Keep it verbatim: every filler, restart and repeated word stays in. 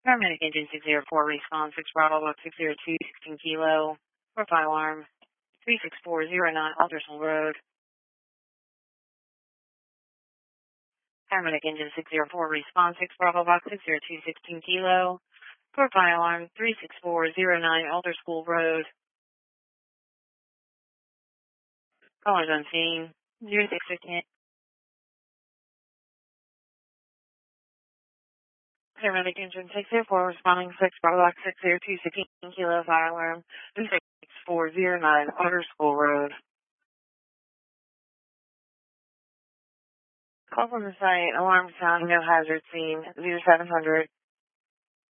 Paramedic engine six zero four, response six Bravo, Box six zero two, sixteen kilo, profile alarm three six four zero nine, Aldersville Road. Paramedic engine six zero four, response six Bravo, Box six zero two, sixteen kilo, profile alarm three six four zero nine, Alder School Road. Callers on scene zero six fifteen. Paramedic engine six zero four, responding six Bravo, Box six zero two, sixteen kilo, fire alarm three six four zero nine, Alder School Road. Call from the site, alarm sound, no hazard scene, zero seven hundred.